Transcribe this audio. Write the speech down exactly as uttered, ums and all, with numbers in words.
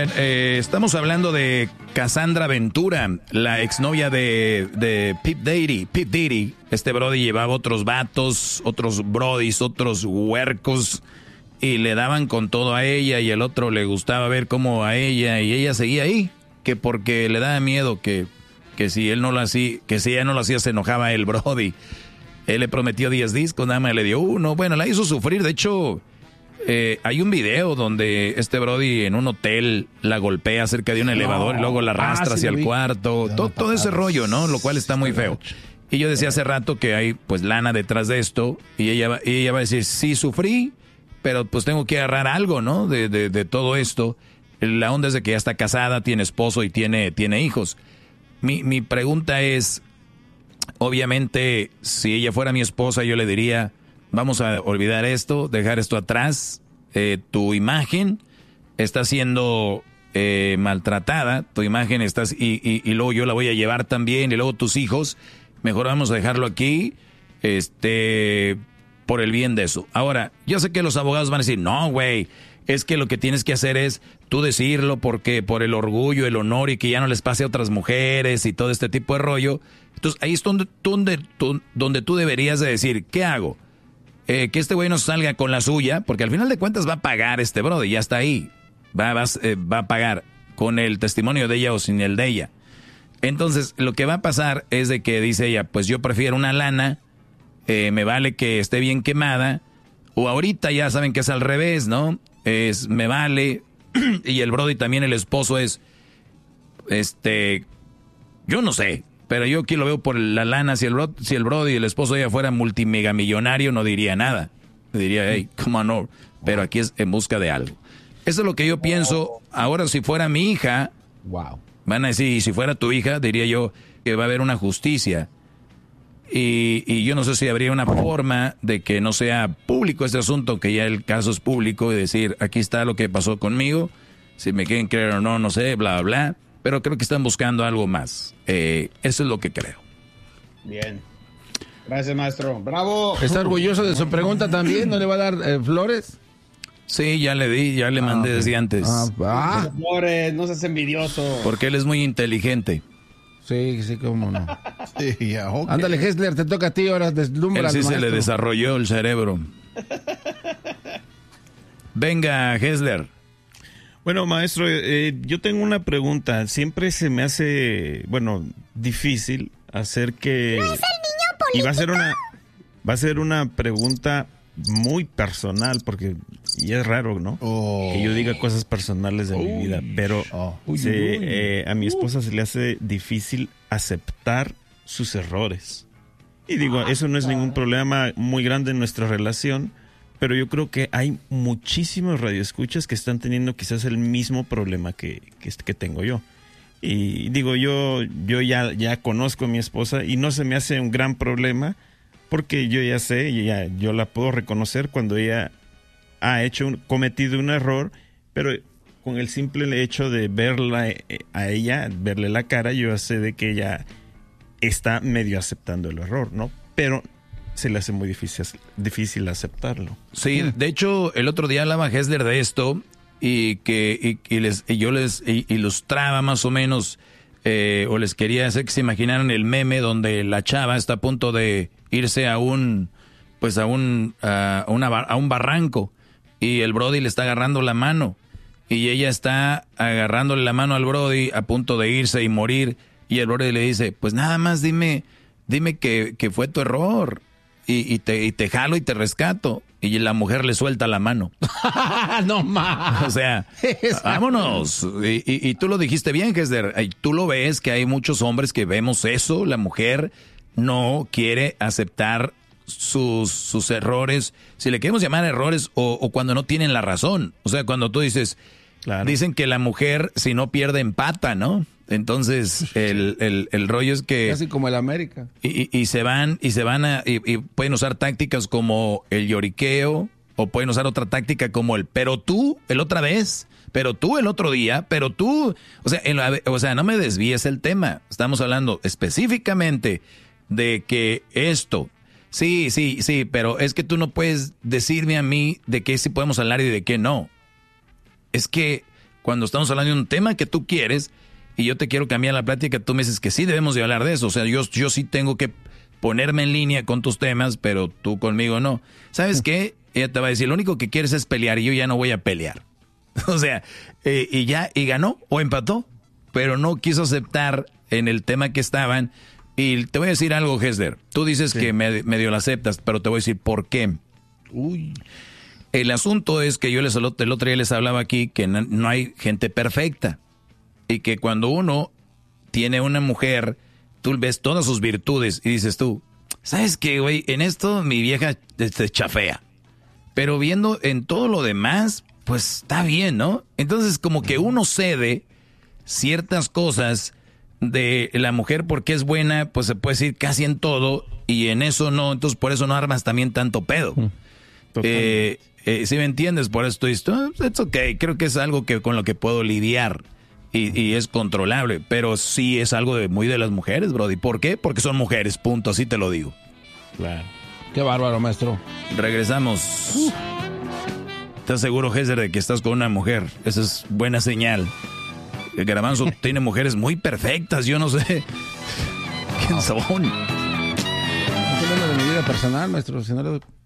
Oigan, eh, estamos hablando de Cassandra Ventura, la exnovia de, de Pip Diddy. Pip Diddy, este brody llevaba otros vatos, otros brodis, otros huercos, y le daban con todo a ella, y el otro le gustaba ver cómo a ella, y ella seguía ahí, que porque le daba miedo que, que si él no lo hacía, que si ella no lo hacía se enojaba el brody. Él le prometió diez discos, nada más le dio uno. Bueno, la hizo sufrir, de hecho... Eh, hay un video donde este brody en un hotel la golpea cerca de un elevador no. y luego la arrastra ah, hacia sí el cuarto, todo, todo ese rollo, ¿no? Lo cual está muy feo. Y yo decía hace rato que hay pues lana detrás de esto y ella va, y ella va a decir, sí sufrí, pero pues tengo que agarrar algo, ¿no? De, de, de todo esto. La onda es de que ya está casada, tiene esposo y tiene, tiene hijos. Mi, mi pregunta es, obviamente, si ella fuera mi esposa, yo le diría... Vamos a olvidar esto, dejar esto atrás. Eh, tu imagen está siendo eh, maltratada, tu imagen estás y, y, y luego yo la voy a llevar también y luego tus hijos. Mejor vamos a dejarlo aquí, este, por el bien de eso. Ahora, yo sé que los abogados van a decir, no, güey, es que lo que tienes que hacer es tú decirlo porque por el orgullo, el honor y que ya no les pase a otras mujeres y todo este tipo de rollo. Entonces ahí es donde, donde, tú, donde tú deberías de decir, ¿qué hago? Eh, que este güey no salga con la suya, porque al final de cuentas va a pagar este brother, ya está ahí. Va, va, eh, va a pagar con el testimonio de ella o sin el de ella. Entonces, lo que va a pasar es de que dice ella, pues yo prefiero una lana, eh, me vale que esté bien quemada, o ahorita ya saben que es al revés, ¿no? Es, me vale, y el brother también el esposo es, este, yo no sé. Pero yo aquí lo veo por la lana. Si el, bro, si el brody y el esposo de ella fuera multimegamillonario, no diría nada. Diría, hey, come on over. Pero aquí es en busca de algo. Eso es lo que yo pienso. Ahora, si fuera mi hija, wow. Van a decir, y si fuera tu hija, diría yo que va a haber una justicia. Y, y yo no sé si habría una forma de que no sea público este asunto, que ya el caso es público, y decir, aquí está lo que pasó conmigo. Si me quieren creer o no, no sé, bla, bla. Pero creo que están buscando algo más. Eh, eso es lo que creo. Bien. Gracias, maestro. ¡Bravo! ¿Está orgulloso de su pregunta también? ¿No le va a dar eh, flores? Sí, ya le di, ya le ah, mandé okay. desde antes. Ah, ah. Flores, no seas envidioso. Porque él es muy inteligente. Sí, sí, cómo no. Sí, yeah, okay. Ándale, Hessler, te toca a ti ahora, deslumbra. Él sí se le desarrolló el cerebro. Venga, Hessler. Bueno, maestro, eh, yo tengo una pregunta. Siempre se me hace, bueno, difícil hacer que... ¿No es el niño político? Y va a ser una, va a ser una pregunta muy personal, porque ya es raro, ¿no? Oh. Que yo diga cosas personales de oh. mi vida, pero oh. se, eh, a mi esposa se le hace difícil aceptar sus errores. Y digo, eso no es ningún problema muy grande en nuestra relación, pero yo creo que hay muchísimos radioescuchas que están teniendo quizás el mismo problema que, que, que tengo yo. Y digo, yo, yo ya, ya conozco a mi esposa y no se me hace un gran problema porque yo ya sé, y ya, yo la puedo reconocer cuando ella ha hecho un, cometido un error, pero con el simple hecho de verla a ella, verle la cara, yo ya sé de que ella está medio aceptando el error, ¿no? Pero se le hace muy difícil, difícil aceptarlo. Sí, de hecho, el otro día hablaba Hessler de esto y que y, y les, y yo les ilustraba más o menos, eh, o les quería hacer que se imaginaran el meme donde la chava está a punto de irse a un, pues a un, a, una, a un barranco y el brody le está agarrando la mano y ella está agarrándole la mano al brody a punto de irse y morir y el brody le dice, pues nada más dime, dime que, que fue tu error. Y, y, te, y te jalo y te rescato. Y la mujer le suelta la mano. No más. O sea, vámonos. Y, y, y tú lo dijiste bien, Hessler. Tú lo ves que hay muchos hombres que vemos eso. La mujer no quiere aceptar sus, sus errores. Si le queremos llamar errores o, o cuando no tienen la razón. O sea, cuando tú dices, claro. Dicen que la mujer si no pierde empata, ¿no? Entonces, el, el, el rollo es que... Casi como el América. Y, y, y se van, y se van a... Y, y pueden usar tácticas como el lloriqueo, o pueden usar otra táctica como el pero tú, el otra vez, pero tú el otro día, pero tú... O sea, en la, o sea, no me desvíes el tema. Estamos hablando específicamente de que esto... Sí, sí, sí, pero es que tú no puedes decirme a mí de qué sí podemos hablar y de qué no. Es que... cuando estamos hablando de un tema que tú quieres y yo te quiero cambiar la plática, tú me dices que sí debemos de hablar de eso. O sea, yo, yo sí tengo que ponerme en línea con tus temas, pero tú conmigo no. ¿Sabes qué? Ella te va a decir, lo único que quieres es pelear y yo ya no voy a pelear. O sea, eh, y ya, y ganó o empató, pero no quiso aceptar en el tema que estaban. Y te voy a decir algo, Hesler. Tú dices sí. que me, medio lo aceptas, pero te voy a decir por qué. Uy. El asunto es que yo les, el otro día les hablaba aquí que no, no hay gente perfecta. Y que cuando uno tiene una mujer, tú ves todas sus virtudes y dices tú, ¿sabes qué, güey? En esto mi vieja te chafea. Pero viendo en todo lo demás, pues está bien, ¿no? Entonces como que uno cede ciertas cosas de la mujer porque es buena, pues se puede decir casi en todo, y en eso no, entonces por eso no armas también tanto pedo. Eh, eh, ¿sí me entiendes? Por eso estoy, it's okay, creo que es algo que con lo que puedo lidiar. Y, y es controlable, pero sí es algo de muy de las mujeres, Brody. ¿Por qué? Porque son mujeres, punto, así te lo digo. Claro. Qué bárbaro, maestro. Regresamos. Uh. ¿Estás seguro, Hesler, de que estás con una mujer? Esa es buena señal. El Garbanzo tiene mujeres muy perfectas, yo no sé quién son. No estoy hablando de mi vida personal, maestro. Si no le